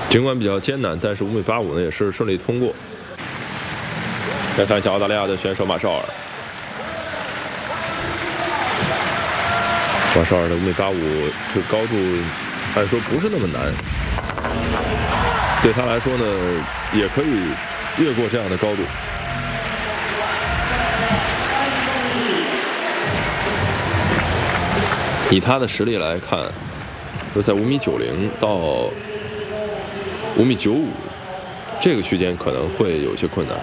尽管比较艰难，但是5.85米呢也是顺利通过。来看一下澳大利亚的选手马绍尔。马绍尔的5.85米这个高度，按说不是那么难，对他来说呢，也可以越过这样的高度。以他的实力来看，就在5.90米到5.95米这个区间可能会有些困难。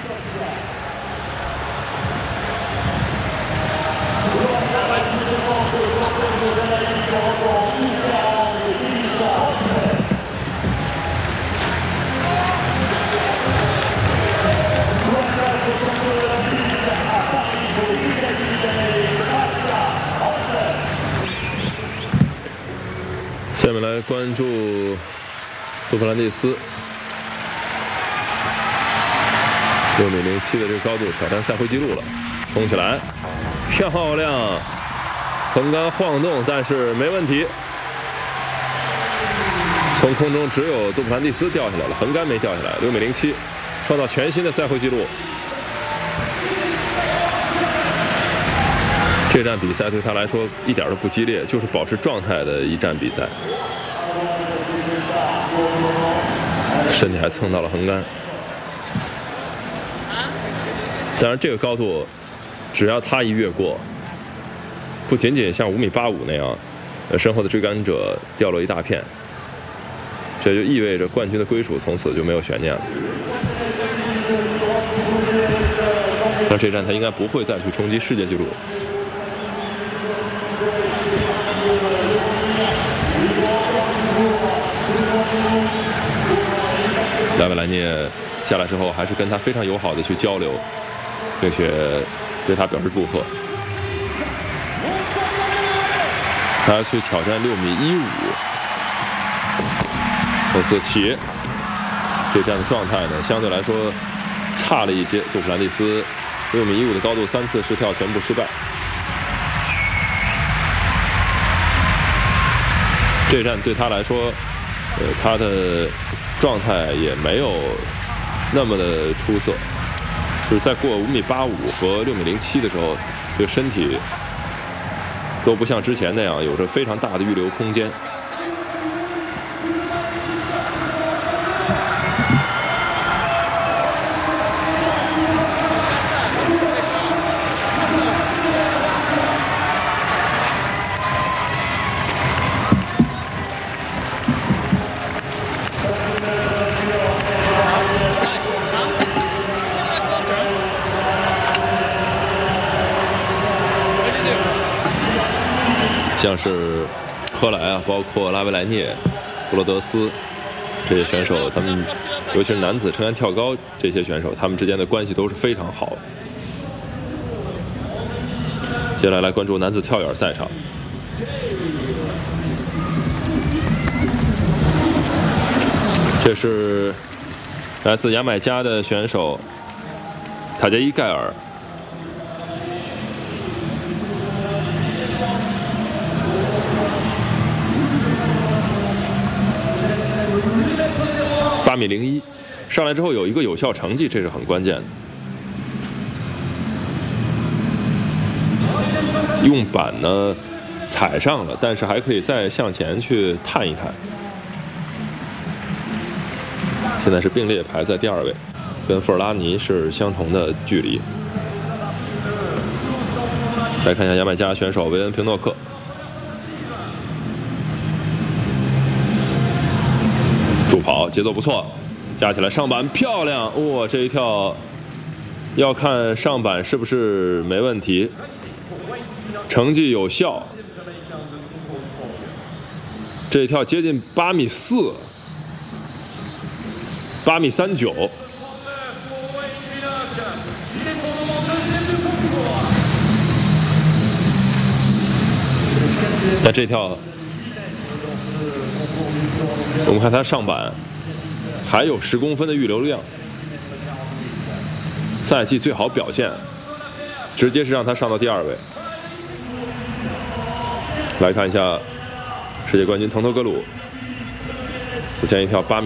下面来关注杜普兰蒂斯6.07米的这个高度挑战赛会纪录了，冲起来，漂亮，横杆晃动，但是没问题。从空中只有杜普兰蒂斯掉下来了，横杆没掉下来，6.07米，创造全新的赛会纪录。这站比赛对他来说一点都不激烈，就是保持状态的一站比赛。身体还蹭到了横杆。当然，这个高度只要他一越过，不仅仅像5.85米那样，身后的追赶者掉落一大片，这就意味着冠军的归属从此就没有悬念了。那这站他应该不会再去冲击世界纪录。拉维莱涅下来之后，还是跟他非常友好的去交流，并且对他表示祝贺。他要去挑战6.15米，从此起，这站的状态呢相对来说差了一些。杜普兰蒂斯6.15米的高度3次试跳全部失败。这站对他来说，他的状态也没有那么的出色，就是在过5.85米和6.07米的时候，这个身体都不像之前那样有着非常大的预留空间。像是科莱啊，包括拉维莱涅、布罗德斯这些选手，他们尤其是男子撑杆跳高这些选手，他们之间的关系都是非常好的。接下来关注男子跳远赛场。这是来自牙买加的选手塔杰伊盖尔。8.01米，上来之后有一个有效成绩，这是很关键的。用板呢踩上了，但是还可以再向前去探一探。现在是并列排在第2位，跟富尔拉尼是相同的距离。来看一下牙买加选手维恩平诺克。助跑节奏不错，加起来上板漂亮，哇，这一跳要看上板是不是没问题，成绩有效。这一跳接近8.4米，8.39米。但这跳我们看他上板还有10公分的预留量，赛季最好表现，直接是让他上到第2位。来看一下世界冠军滕托格鲁此前一跳8.0